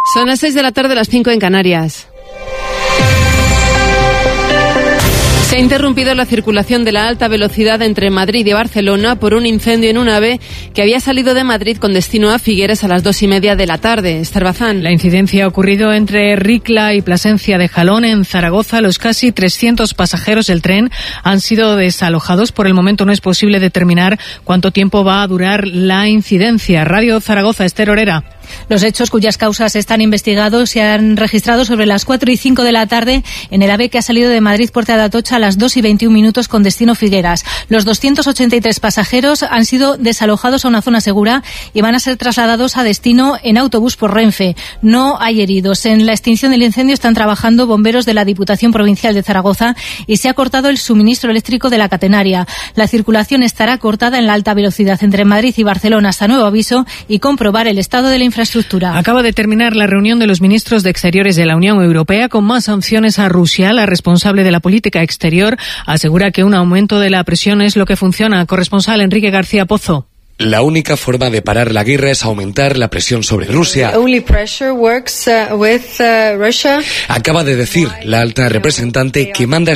Son las 6 de la tarde, las 5 en Canarias. Se ha interrumpido la circulación de la alta velocidad entre Madrid y Barcelona por un incendio en un AVE que había salido de Madrid con destino a Figueres a las 2:30 de la tarde. Esther Bazán. La incidencia ha ocurrido entre Ricla y Plasencia de Jalón, en Zaragoza. Los casi 300 pasajeros del tren han sido desalojados. Por el momento no es posible determinar cuánto tiempo va a durar la incidencia. Radio Zaragoza, Esther Orera. Los hechos, cuyas causas están investigados, se han registrado sobre las 4:05 de la tarde en el AVE que ha salido de Madrid Puerta de Atocha a las 2:21 con destino Figueras. Los 283 pasajeros han sido desalojados a una zona segura y van a ser trasladados a destino en autobús por Renfe. No hay heridos. En la extinción del incendio están trabajando bomberos de la Diputación Provincial de Zaragoza y se ha cortado el suministro eléctrico de la catenaria. La circulación estará cortada en la alta velocidad entre Madrid y Barcelona hasta nuevo aviso y comprobar el estado de la infraestructura. Acaba de terminar la reunión de los ministros de Exteriores de la Unión Europea con más sanciones a Rusia. La responsable de la política exterior asegura que un aumento de la presión es lo que funciona. Corresponsal Enrique García Pozo. La única forma de parar la guerra es aumentar la presión sobre Rusia. Acaba de decir la alta representante que manda